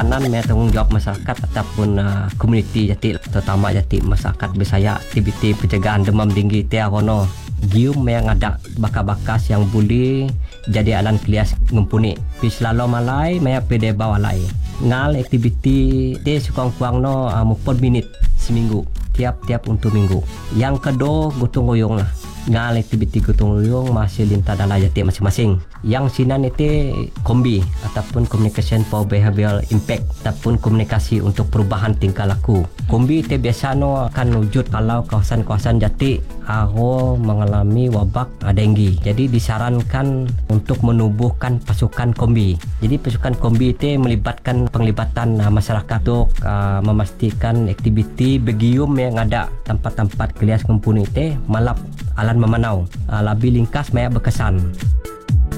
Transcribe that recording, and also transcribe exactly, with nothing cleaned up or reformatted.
peranan me tanggungjawab masyarakat ataupun uh, komuniti jati, terutama jati masyarakat Bisaya. Aktiviti pencegahan demam tinggi te arono gium yang ada bakas-bakas yang boleh jadi alan klias ngumpuni pi selalu malai me pede bawalai ngal aktiviti te sukuang-kuang no uh, mupon minit seminggu tiap-tiap untuk minggu. Yang kedua gotong royong lah, ngal aktiviti gotong royong masih lintas dalam jati masing-masing. Yang sinan itu kombi ataupun communication for behavioral impact ataupun komunikasi untuk perubahan tingkah laku. Kombi itu biasa no akan wujud kalau kawasan-kawasan jati aro mengalami wabak denggi. Jadi disarankan untuk menubuhkan pasukan kombi. Jadi pasukan kombi itu melibatkan penglibatan uh, masyarakat untuk uh, memastikan aktiviti begium yang ada tempat-tempat kelias kumpul itu malap alan memanau. Uh, lebih ringkas banyak berkesan.